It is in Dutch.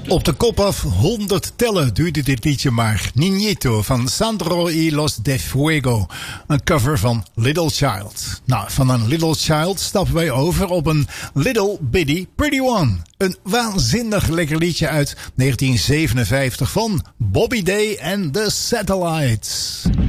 Op de kop af 100 tellen duurde dit liedje maar. Niñito van Sandro y los de Fuego. Een cover van Little Child. Nou, van een Little Child stappen wij over op een Little Bitty Pretty One. Een waanzinnig lekker liedje uit 1957 van Bobby Day and the Satellites.